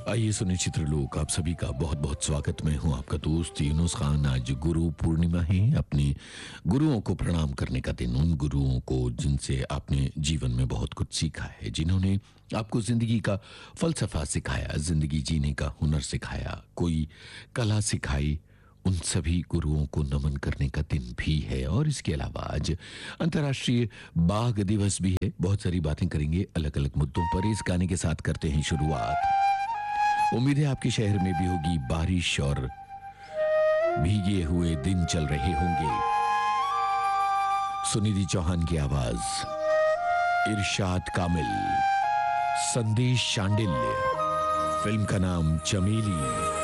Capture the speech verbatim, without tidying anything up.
आइए सुनिए चित्रलोक। आप सभी का बहुत बहुत स्वागत। मैं हूं आपका दोस्त यूनुस खान। आज गुरु पूर्णिमा है। अपने गुरुओं को प्रणाम करने का दिन। उन गुरुओं को जिनसे आपने जीवन में बहुत कुछ सीखा है, जिन्होंने आपको जिंदगी का फलसफा सिखाया, जिंदगी जीने का हुनर सिखाया, कोई कला सिखाई, उन सभी गुरुओं को नमन करने का दिन भी है। और इसके अलावा आज अंतर्राष्ट्रीय बाघ दिवस भी है। बहुत सारी बातें करेंगे अलग अलग मुद्दों पर। इस गाने के साथ करते हैं शुरुआत। उम्मीद है आपके शहर में भी होगी बारिश और भीगे हुए दिन चल रहे होंगे। सुनिधि चौहान की आवाज, इरशाद कामिल, संदेश शांडिल्य, फिल्म का नाम चमेली।